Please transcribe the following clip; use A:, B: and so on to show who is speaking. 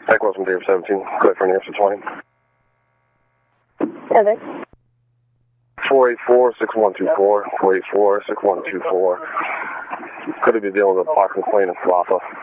A: Tech Wilson, Dave 17, clear for an answer 20.
B: Heather.
A: 484-6124, 484-6124. Could it be dealing with a parking plane in Floppa?